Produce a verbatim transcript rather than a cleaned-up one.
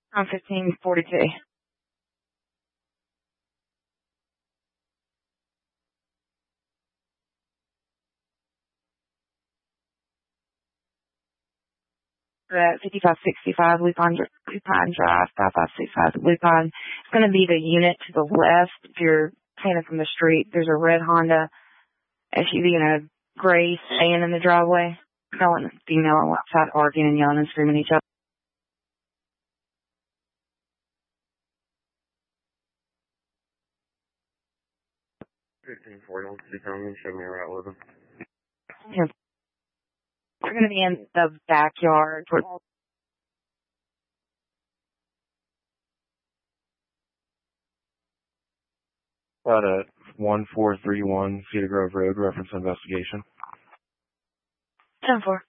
I'm fifteen forty-two. At fifty-five sixty-five Lupine, Lupine Drive, five five six five Lupine. It's going to be the unit to the left. If you're coming from the street, there's a red Honda S U V and a gray stand in the driveway. Male and female outside arguing and yelling and screaming at each other. fifteen forty, you tell me, show me a route with them. Yeah. We're going to be in the backyard. About at one four three one Cedar Grove Road, reference investigation. ten four.